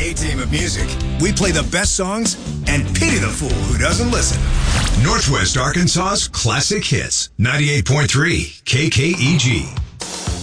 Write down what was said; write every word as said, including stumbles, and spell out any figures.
A-team of music. We play the best songs and pity the fool who doesn't listen. Northwest Arkansas's classic hits. ninety-eight point three K K E G.